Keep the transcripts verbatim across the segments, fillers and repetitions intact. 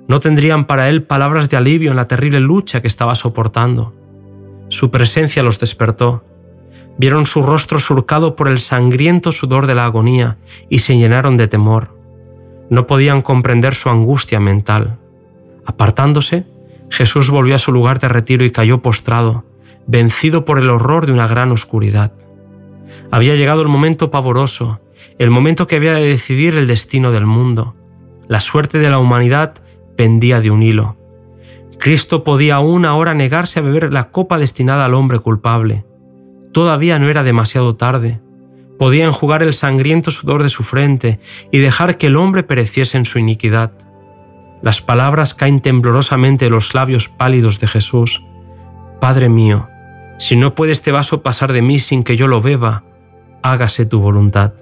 No tendrían para él palabras de alivio en la terrible lucha que estaba soportando. Su presencia los despertó. Vieron su rostro surcado por el sangriento sudor de la agonía y se llenaron de temor. No podían comprender su angustia mental. Apartándose, Jesús volvió a su lugar de retiro y cayó postrado, vencido por el horror de una gran oscuridad. Había llegado el momento pavoroso, el momento que había de decidir el destino del mundo. La suerte de la humanidad pendía de un hilo. Cristo podía aún ahora negarse a beber la copa destinada al hombre culpable. Todavía no era demasiado tarde. Podía enjugar el sangriento sudor de su frente y dejar que el hombre pereciese en su iniquidad. Las palabras caen temblorosamente de los labios pálidos de Jesús. Padre mío, si no puede este vaso pasar de mí sin que yo lo beba, hágase tu voluntad.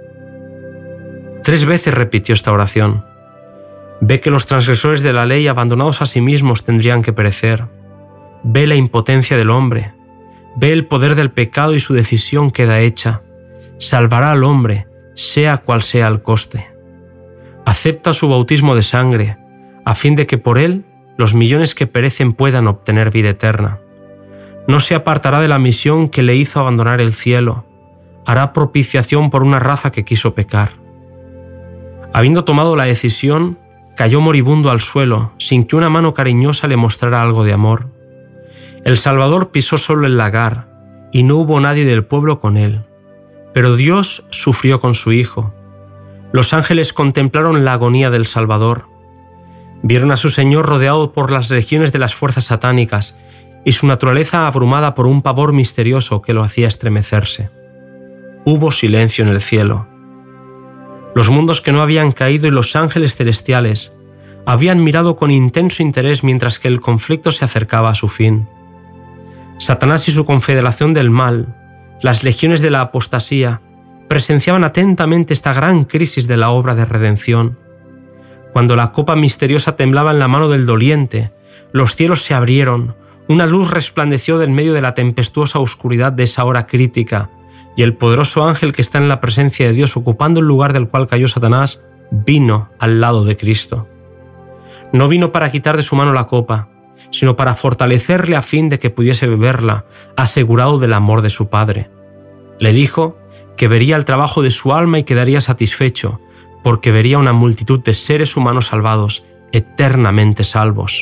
Tres veces repitió esta oración. Ve que los transgresores de la ley, abandonados a sí mismos, tendrían que perecer. Ve la impotencia del hombre. Ve el poder del pecado y su decisión queda hecha. Salvará al hombre, sea cual sea el coste. Acepta su bautismo de sangre, a fin de que por él los millones que perecen puedan obtener vida eterna. No se apartará de la misión que le hizo abandonar el cielo. Hará propiciación por una raza que quiso pecar. Habiendo tomado la decisión, cayó moribundo al suelo, sin que una mano cariñosa le mostrara algo de amor. El Salvador pisó solo el lagar, y no hubo nadie del pueblo con él. Pero Dios sufrió con su Hijo. Los ángeles contemplaron la agonía del Salvador. Vieron a su Señor rodeado por las legiones de las fuerzas satánicas, y su naturaleza abrumada por un pavor misterioso que lo hacía estremecerse. Hubo silencio en el cielo. Los mundos que no habían caído y los ángeles celestiales habían mirado con intenso interés mientras que el conflicto se acercaba a su fin. Satanás y su confederación del mal, las legiones de la apostasía, presenciaban atentamente esta gran crisis de la obra de redención. Cuando la copa misteriosa temblaba en la mano del doliente, los cielos se abrieron, una luz resplandeció en medio de la tempestuosa oscuridad de esa hora crítica, y el poderoso ángel que está en la presencia de Dios ocupando el lugar del cual cayó Satanás, vino al lado de Cristo. No vino para quitar de su mano la copa, sino para fortalecerle a fin de que pudiese beberla, asegurado del amor de su Padre. Le dijo que vería el trabajo de su alma y quedaría satisfecho, porque vería una multitud de seres humanos salvados, eternamente salvos.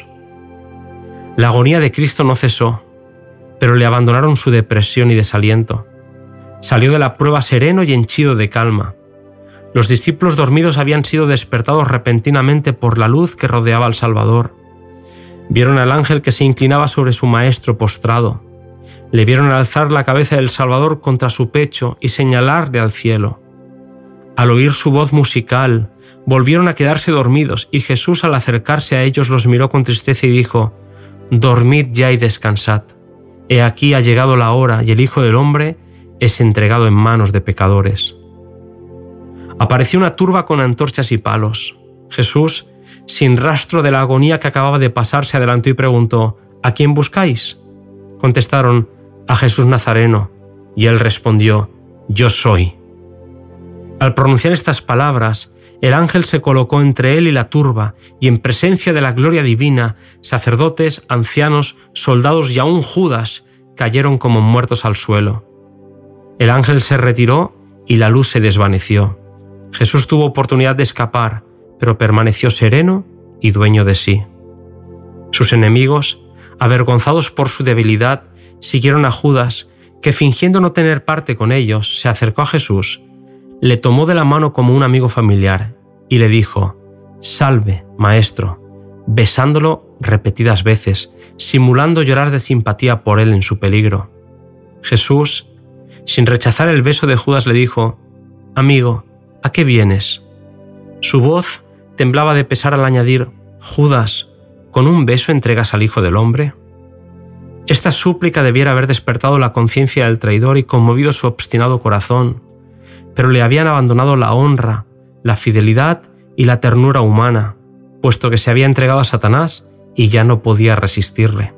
La agonía de Cristo no cesó, pero le abandonaron su depresión y desaliento. Salió de la prueba sereno y henchido de calma. Los discípulos dormidos habían sido despertados repentinamente por la luz que rodeaba al Salvador. Vieron al ángel que se inclinaba sobre su maestro postrado. Le vieron alzar la cabeza del Salvador contra su pecho y señalarle al cielo. Al oír su voz musical, volvieron a quedarse dormidos y Jesús, al acercarse a ellos, los miró con tristeza y dijo: «Dormid ya y descansad. He aquí ha llegado la hora y el Hijo del Hombre es entregado en manos de pecadores». Apareció una turba con antorchas y palos. Jesús, sin rastro de la agonía que acababa de pasar, se adelantó y preguntó: «¿A quién buscáis?». Contestaron: «A Jesús Nazareno». Y él respondió: «Yo soy». Al pronunciar estas palabras, el ángel se colocó entre él y la turba, y en presencia de la gloria divina, sacerdotes, ancianos, soldados y aún Judas cayeron como muertos al suelo. El ángel se retiró y la luz se desvaneció. Jesús tuvo oportunidad de escapar, pero permaneció sereno y dueño de sí. Sus enemigos, avergonzados por su debilidad, siguieron a Judas, que fingiendo no tener parte con ellos, se acercó a Jesús, le tomó de la mano como un amigo familiar y le dijo: «Salve, maestro», besándolo repetidas veces, simulando llorar de simpatía por él en su peligro. Jesús, sin rechazar el beso de Judas, le dijo: «Amigo, ¿a qué vienes?». Su voz temblaba de pesar al añadir: «Judas, ¿con un beso entregas al Hijo del Hombre?». Esta súplica debiera haber despertado la conciencia del traidor y conmovido su obstinado corazón, pero le habían abandonado la honra, la fidelidad y la ternura humana, puesto que se había entregado a Satanás y ya no podía resistirle.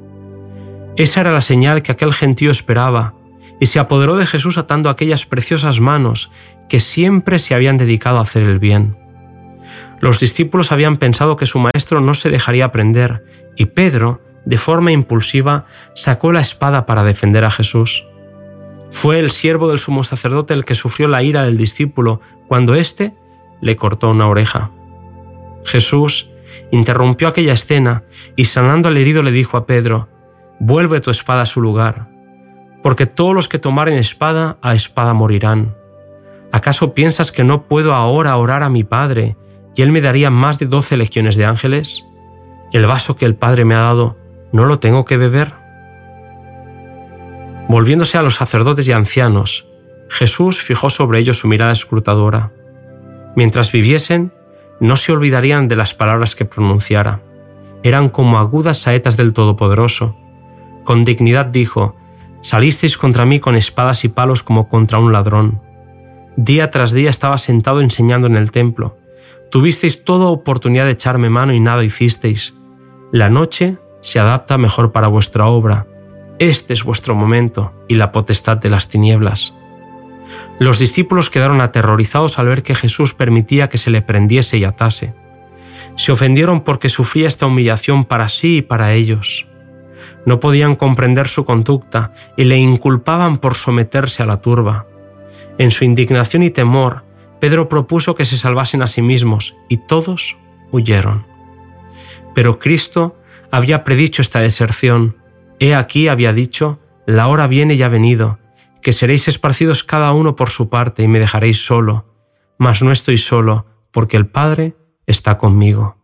Esa era la señal que aquel gentío esperaba, y se apoderó de Jesús atando aquellas preciosas manos que siempre se habían dedicado a hacer el bien. Los discípulos habían pensado que su maestro no se dejaría prender, y Pedro, de forma impulsiva, sacó la espada para defender a Jesús. Fue el siervo del sumo sacerdote el que sufrió la ira del discípulo cuando éste le cortó una oreja. Jesús interrumpió aquella escena y, sanando al herido, le dijo a Pedro: «Vuelve tu espada a su lugar, porque todos los que tomaren espada, a espada morirán. ¿Acaso piensas que no puedo ahora orar a mi Padre y Él me daría más de doce legiones de ángeles? ¿El vaso que el Padre me ha dado, no lo tengo que beber?» Volviéndose a los sacerdotes y ancianos, Jesús fijó sobre ellos su mirada escrutadora. Mientras viviesen, no se olvidarían de las palabras que pronunciara. Eran como agudas saetas del Todopoderoso. Con dignidad dijo: «Salisteis contra mí con espadas y palos como contra un ladrón. Día tras día estaba sentado enseñando en el templo. Tuvisteis toda oportunidad de echarme mano y nada hicisteis. La noche se adapta mejor para vuestra obra. Este es vuestro momento y la potestad de las tinieblas». Los discípulos quedaron aterrorizados al ver que Jesús permitía que se le prendiese y atase. Se ofendieron porque sufría esta humillación para sí y para ellos. No podían comprender su conducta y le inculpaban por someterse a la turba. En su indignación y temor, Pedro propuso que se salvasen a sí mismos y todos huyeron. Pero Cristo había predicho esta deserción. He aquí, había dicho: «La hora viene y ha venido, que seréis esparcidos cada uno por su parte y me dejaréis solo. Mas no estoy solo, porque el Padre está conmigo».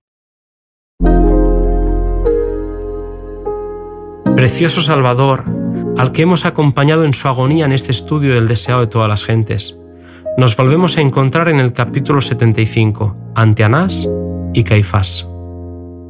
Precioso Salvador, al que hemos acompañado en su agonía en este estudio del deseado de todas las gentes, nos volvemos a encontrar en el capítulo setenta y cinco, ante Anás y Caifás.